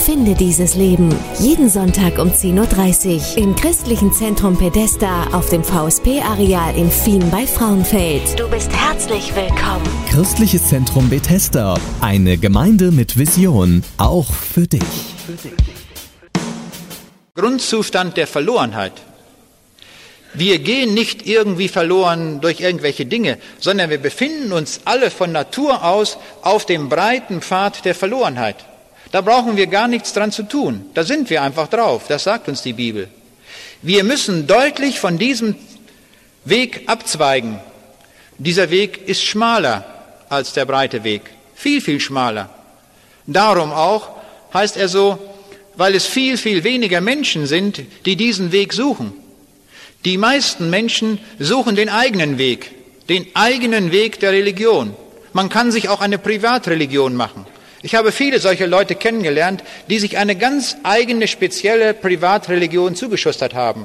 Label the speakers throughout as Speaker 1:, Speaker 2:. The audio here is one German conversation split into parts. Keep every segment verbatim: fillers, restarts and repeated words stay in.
Speaker 1: Finde dieses Leben. Jeden Sonntag um zehn Uhr dreißig im christlichen Zentrum Bethesda auf dem V S P-Areal in Fien bei Frauenfeld. Du bist herzlich willkommen.
Speaker 2: Christliches Zentrum Bethesda. Eine Gemeinde mit Vision. Auch für dich.
Speaker 3: Grundzustand der Verlorenheit. Wir gehen nicht irgendwie verloren durch irgendwelche Dinge, sondern wir befinden uns alle von Natur aus auf dem breiten Pfad der Verlorenheit. Da brauchen wir gar nichts dran zu tun. Da sind wir einfach drauf. Das sagt uns die Bibel. Wir müssen deutlich von diesem Weg abzweigen. Dieser Weg ist schmaler als der breite Weg. Viel, viel schmaler. Darum auch heißt er so, weil es viel, viel weniger Menschen sind, die diesen Weg suchen. Die meisten Menschen suchen den eigenen Weg, den eigenen Weg der Religion. Man kann sich auch eine Privatreligion machen. Ich habe viele solche Leute kennengelernt, die sich eine ganz eigene, spezielle Privatreligion zugeschustert haben.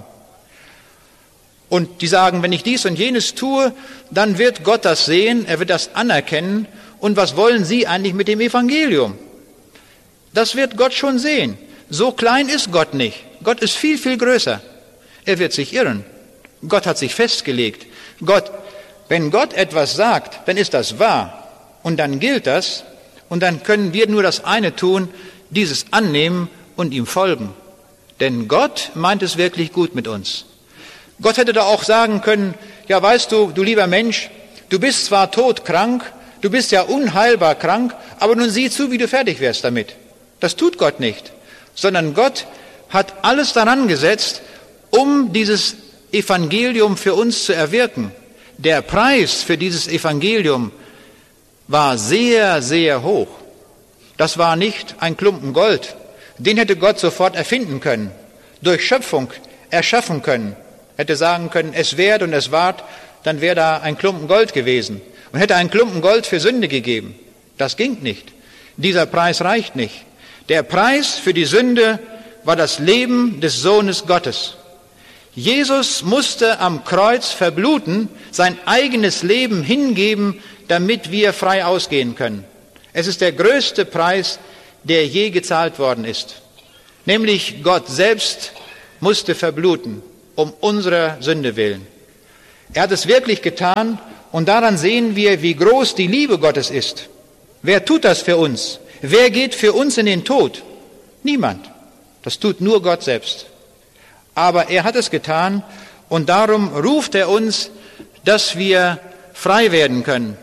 Speaker 3: Und die sagen, wenn ich dies und jenes tue, dann wird Gott das sehen, er wird das anerkennen. Und was wollen Sie eigentlich mit dem Evangelium? Das wird Gott schon sehen. So klein ist Gott nicht. Gott ist viel, viel größer. Er wird sich irren. Gott hat sich festgelegt. Gott, wenn Gott etwas sagt, dann ist das wahr. Und dann gilt das. Und dann können wir nur das eine tun, dieses annehmen und ihm folgen. Denn Gott meint es wirklich gut mit uns. Gott hätte da auch sagen können, ja weißt du, du lieber Mensch, du bist zwar todkrank, du bist ja unheilbar krank, aber nun sieh zu, wie du fertig wirst damit. Das tut Gott nicht, sondern Gott hat alles daran gesetzt, um dieses Evangelium für uns zu erwirken. Der Preis für dieses Evangelium war sehr, sehr hoch. Das war nicht ein Klumpen Gold. Den hätte Gott sofort erfinden können, durch Schöpfung erschaffen können. Hätte sagen können, es währt und es ward, dann wäre da ein Klumpen Gold gewesen. Und hätte ein Klumpen Gold für Sünde gegeben. Das ging nicht. Dieser Preis reicht nicht. Der Preis für die Sünde war das Leben des Sohnes Gottes. Jesus musste am Kreuz verbluten, sein eigenes Leben hingeben, damit wir frei ausgehen können. Es ist der größte Preis, der je gezahlt worden ist. Nämlich Gott selbst musste verbluten, um unserer Sünde willen. Er hat es wirklich getan und daran sehen wir, wie groß die Liebe Gottes ist. Wer tut das für uns? Wer geht für uns in den Tod? Niemand. Das tut nur Gott selbst. Aber er hat es getan und darum ruft er uns, dass wir frei werden können.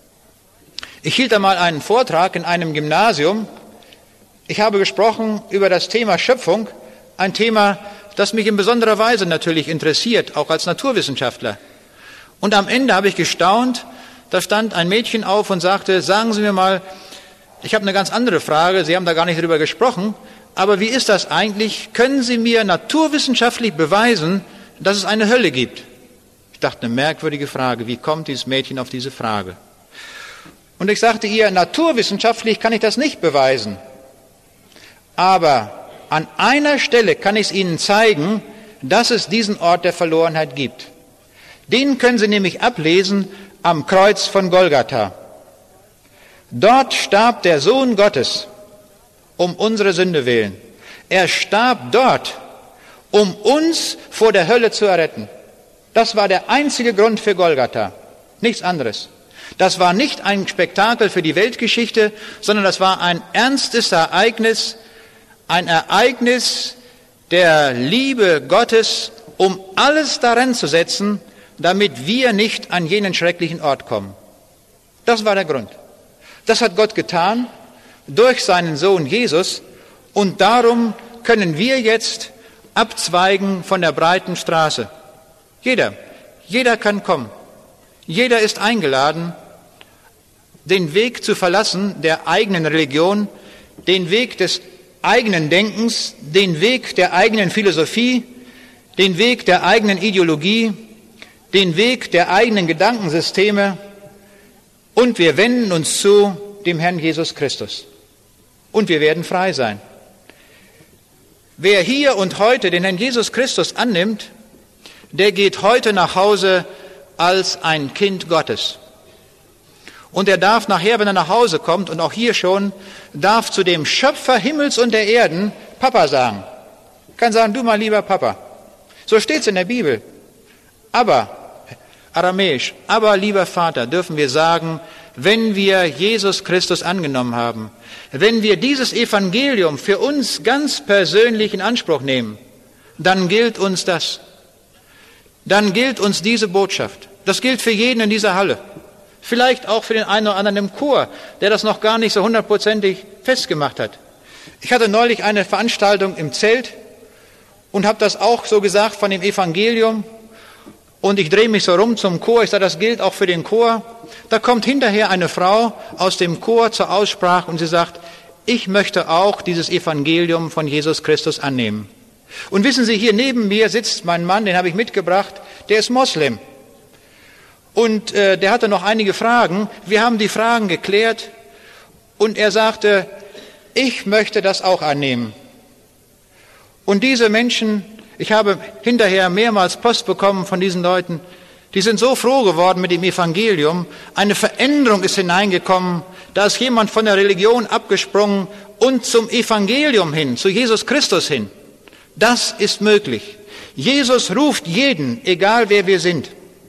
Speaker 3: Ich hielt einmal einen Vortrag in einem Gymnasium. Ich habe gesprochen über das Thema Schöpfung, ein Thema, das mich in besonderer Weise natürlich interessiert, auch als Naturwissenschaftler. Und am Ende habe ich gestaunt, da stand ein Mädchen auf und sagte, sagen Sie mir mal, ich habe eine ganz andere Frage, Sie haben da gar nicht drüber gesprochen, aber wie ist das eigentlich? Können Sie mir naturwissenschaftlich beweisen, dass es eine Hölle gibt? Ich dachte, eine merkwürdige Frage, wie kommt dieses Mädchen auf diese Frage? Und ich sagte ihr, naturwissenschaftlich kann ich das nicht beweisen, aber an einer Stelle kann ich es Ihnen zeigen, dass es diesen Ort der Verlorenheit gibt. Den können Sie nämlich ablesen am Kreuz von Golgatha. Dort starb der Sohn Gottes um unsere Sünde willen. Er starb dort, um uns vor der Hölle zu erretten. Das war der einzige Grund für Golgatha, nichts anderes. Das war nicht ein Spektakel für die Weltgeschichte, sondern das war ein ernstes Ereignis, ein Ereignis der Liebe Gottes, um alles daran zu setzen, damit wir nicht an jenen schrecklichen Ort kommen. Das war der Grund. Das hat Gott getan durch seinen Sohn Jesus und darum können wir jetzt abzweigen von der breiten Straße. Jeder, jeder kann kommen. Jeder ist eingeladen, den Weg zu verlassen der eigenen Religion, den Weg des eigenen Denkens, den Weg der eigenen Philosophie, den Weg der eigenen Ideologie, den Weg der eigenen Gedankensysteme und wir wenden uns zu dem Herrn Jesus Christus. Und wir werden frei sein. Wer hier und heute den Herrn Jesus Christus annimmt, der geht heute nach Hause als ein Kind Gottes. Und er darf nachher, wenn er nach Hause kommt, und auch hier schon, darf zu dem Schöpfer Himmels und der Erden Papa sagen. Kann sagen, du mein lieber Papa. So steht's in der Bibel. Aber, aramäisch, aber lieber Vater, dürfen wir sagen, wenn wir Jesus Christus angenommen haben, wenn wir dieses Evangelium für uns ganz persönlich in Anspruch nehmen, dann gilt uns das. Dann gilt uns diese Botschaft. Das gilt für jeden in dieser Halle. Vielleicht auch für den einen oder anderen im Chor, der das noch gar nicht so hundertprozentig festgemacht hat. Ich hatte neulich eine Veranstaltung im Zelt und habe das auch so gesagt von dem Evangelium. Und ich drehe mich so rum zum Chor. Ich sage, das gilt auch für den Chor. Da kommt hinterher eine Frau aus dem Chor zur Aussprache und sie sagt, ich möchte auch dieses Evangelium von Jesus Christus annehmen. Und wissen Sie, hier neben mir sitzt mein Mann, den habe ich mitgebracht, der ist Moslem. Und äh, der hatte noch einige Fragen. Wir haben die Fragen geklärt und er sagte, ich möchte das auch annehmen. Und diese Menschen, ich habe hinterher mehrmals Post bekommen von diesen Leuten, die sind so froh geworden mit dem Evangelium. Eine Veränderung ist hineingekommen. Da ist jemand von der Religion abgesprungen und zum Evangelium hin, zu Jesus Christus hin. Das ist möglich. Jesus ruft jeden, egal wer wir sind.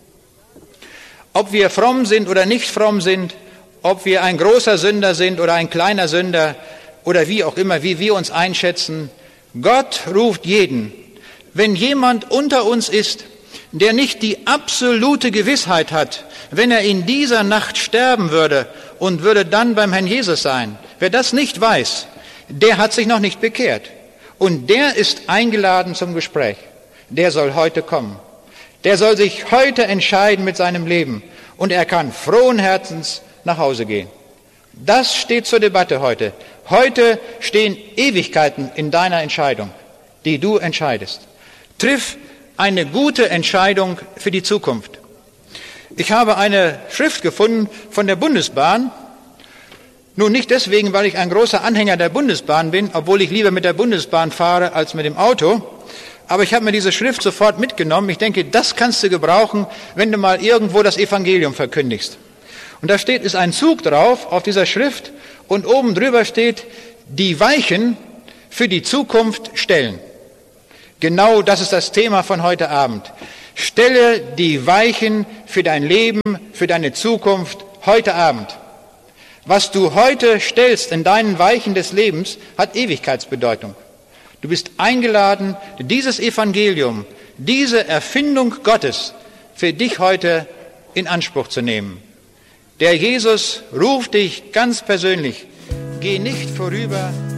Speaker 3: Ob wir fromm sind oder nicht fromm sind, ob wir ein großer Sünder sind oder ein kleiner Sünder oder wie auch immer, wie wir uns einschätzen. Gott ruft jeden. Wenn jemand unter uns ist, der nicht die absolute Gewissheit hat, wenn er in dieser Nacht sterben würde und würde dann beim Herrn Jesus sein, wer das nicht weiß, der hat sich noch nicht bekehrt. Und der ist eingeladen zum Gespräch. Der soll heute kommen. Der soll sich heute entscheiden mit seinem Leben und er kann frohen Herzens nach Hause gehen. Das steht zur Debatte heute. Heute stehen Ewigkeiten in deiner Entscheidung, die du entscheidest. Triff eine gute Entscheidung für die Zukunft. Ich habe eine Schrift gefunden von der Bundesbahn. Nun nicht deswegen, weil ich ein großer Anhänger der Bundesbahn bin, obwohl ich lieber mit der Bundesbahn fahre als mit dem Auto. Aber ich habe mir diese Schrift sofort mitgenommen. Ich denke, das kannst du gebrauchen, wenn du mal irgendwo das Evangelium verkündigst. Und da steht, ist ein Zug drauf auf dieser Schrift und oben drüber steht, die Weichen für die Zukunft stellen. Genau das ist das Thema von heute Abend. Stelle die Weichen für dein Leben, für deine Zukunft heute Abend. Was du heute stellst in deinen Weichen des Lebens, hat Ewigkeitsbedeutung. Du bist eingeladen, dieses Evangelium, diese Erfindung Gottes für dich heute in Anspruch zu nehmen. Der Jesus ruft dich ganz persönlich. Geh nicht vorüber